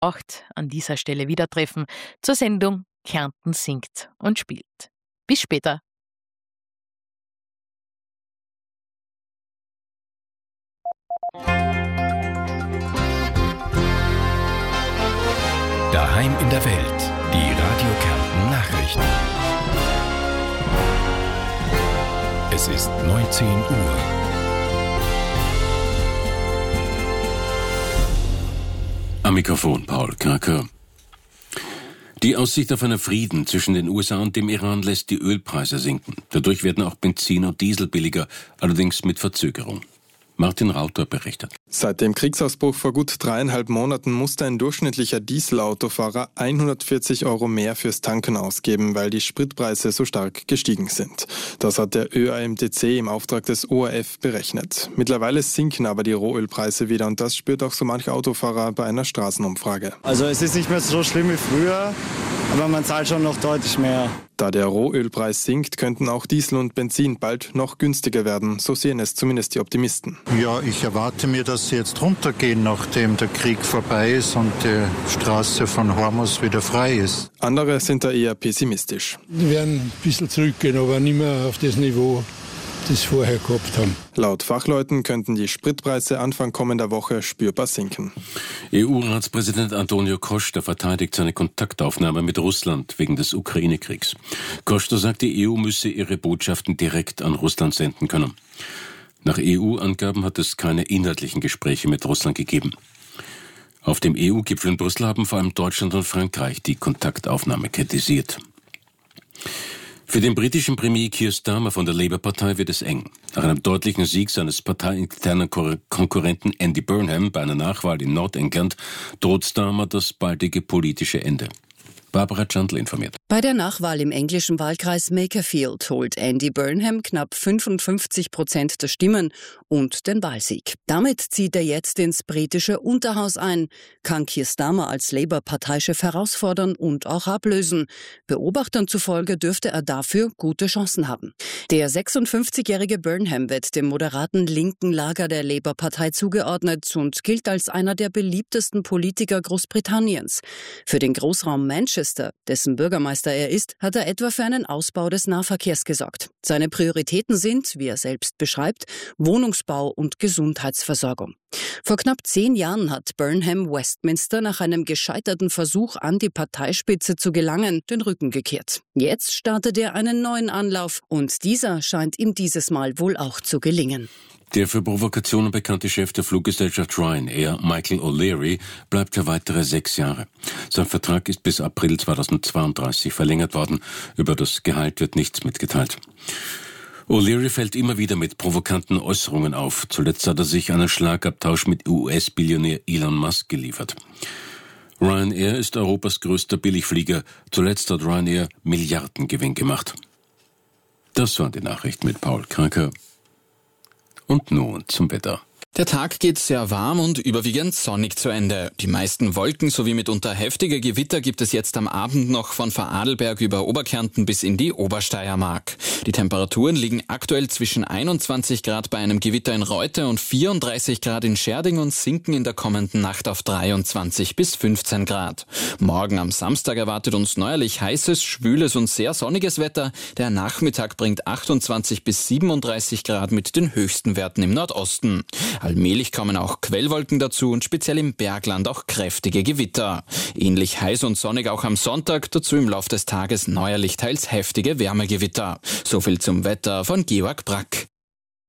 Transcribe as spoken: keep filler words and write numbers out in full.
acht an dieser Stelle wieder treffen zur Sendung Kärnten singt und spielt. Bis später. Daheim in der Welt, die Radio Kärnten Nachrichten. Es ist neunzehn Uhr. Am Mikrofon Paul Kraker. Die Aussicht auf einen Frieden zwischen den U S A und dem Iran lässt die Ölpreise sinken. Dadurch werden auch Benzin und Diesel billiger, allerdings mit Verzögerung. Martin Rauter berichtet. Seit dem Kriegsausbruch vor gut dreieinhalb Monaten musste ein durchschnittlicher Dieselautofahrer hundertvierzig Euro mehr fürs Tanken ausgeben, weil die Spritpreise so stark gestiegen sind. Das hat der Ö A M T C im Auftrag des O R F berechnet. Mittlerweile sinken aber die Rohölpreise wieder und das spürt auch so mancher Autofahrer bei einer Straßenumfrage. Also es ist nicht mehr so schlimm wie früher, aber man zahlt schon noch deutlich mehr. Da der Rohölpreis sinkt, könnten auch Diesel und Benzin bald noch günstiger werden. So sehen es zumindest die Optimisten. Ja, ich erwarte mir, dass sie jetzt runtergehen, nachdem der Krieg vorbei ist und die Straße von Hormuz wieder frei ist. Andere sind da eher pessimistisch. Die werden ein bisschen zurückgehen, aber nicht mehr auf das Niveau, das sie vorher gehabt haben. Laut Fachleuten könnten die Spritpreise Anfang kommender Woche spürbar sinken. E U-Ratspräsident Antonio Costa verteidigt seine Kontaktaufnahme mit Russland wegen des Ukraine-Kriegs. Costa sagt, die E U müsse ihre Botschaften direkt an Russland senden können. Nach E U-Angaben hat es keine inhaltlichen Gespräche mit Russland gegeben. Auf dem E U-Gipfel in Brüssel haben vor allem Deutschland und Frankreich die Kontaktaufnahme kritisiert. Für den britischen Premier Keir Starmer von der Labour-Partei wird es eng. Nach einem deutlichen Sieg seines parteiinternen Konkurrenten Andy Burnham bei einer Nachwahl in Nordengland droht Starmer das baldige politische Ende. Barbara Chandler informiert. Bei der Nachwahl im englischen Wahlkreis Makerfield holt Andy Burnham knapp fünfundfünfzig Prozent der Stimmen und den Wahlsieg. Damit zieht er jetzt ins britische Unterhaus ein, kann Keir Starmer als Labour-Parteichef herausfordern und auch ablösen. Beobachtern zufolge dürfte er dafür gute Chancen haben. Der sechsundfünfzigjährige Burnham wird dem moderaten linken Lager der Labour-Partei zugeordnet und gilt als einer der beliebtesten Politiker Großbritanniens. Für den Großraum Manchester, dessen Bürgermeister er ist, hat er etwa für einen Ausbau des Nahverkehrs gesorgt. Seine Prioritäten sind, wie er selbst beschreibt, Wohnungsbau und Gesundheitsversorgung. Vor knapp zehn Jahren hat Burnham Westminster nach einem gescheiterten Versuch, an die Parteispitze zu gelangen, den Rücken gekehrt. Jetzt startet er einen neuen Anlauf und dieser scheint ihm dieses Mal wohl auch zu gelingen. Der für Provokationen bekannte Chef der Fluggesellschaft Ryanair, Michael O'Leary, bleibt für weitere sechs Jahre. Sein Vertrag ist bis April zweitausendzweiunddreißig verlängert worden. Über das Gehalt wird nichts mitgeteilt. O'Leary fällt immer wieder mit provokanten Äußerungen auf. Zuletzt hat er sich einen Schlagabtausch mit U S-Billionär Elon Musk geliefert. Ryanair ist Europas größter Billigflieger. Zuletzt hat Ryanair Milliardengewinn gemacht. Das waren die Nachrichten mit Paul Kraker. Und nun zum Wetter. Der Tag geht sehr warm und überwiegend sonnig zu Ende. Die meisten Wolken sowie mitunter heftige Gewitter gibt es jetzt am Abend noch von Vorarlberg über Oberkärnten bis in die Obersteiermark. Die Temperaturen liegen aktuell zwischen einundzwanzig Grad bei einem Gewitter in Reute und vierunddreißig Grad in Scherding und sinken in der kommenden Nacht auf dreiundzwanzig bis fünfzehn Grad. Morgen am Samstag erwartet uns neuerlich heißes, schwüles und sehr sonniges Wetter. Der Nachmittag bringt achtundzwanzig bis siebenunddreißig Grad mit den höchsten Werten im Nordosten. Allmählich kommen auch Quellwolken dazu und speziell im Bergland auch kräftige Gewitter. Ähnlich heiß und sonnig auch am Sonntag, dazu im Lauf des Tages neuerlich teils heftige Wärmegewitter. So viel zum Wetter von Georg Brack.